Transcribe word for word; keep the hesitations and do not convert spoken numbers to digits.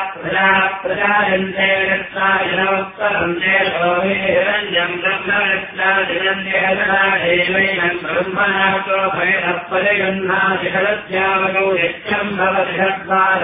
प्रजायन्ते यत्सायनोत्तरन्ते लोहेरञ्जम् ब्रह्मणस्यादिनन्देहैवैनम् ब्रह्मणातो भैरः परिगन्नादिहरस्यावगौ यच्छम् भवति